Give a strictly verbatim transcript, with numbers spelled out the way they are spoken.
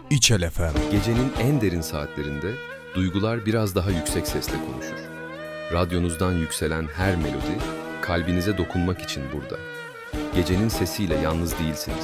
İçel F M. Gecenin en derin saatlerinde duygular biraz daha yüksek sesle konuşur. Radyonuzdan yükselen her melodi kalbinize dokunmak için burada. Gecenin sesiyle yalnız değilsiniz.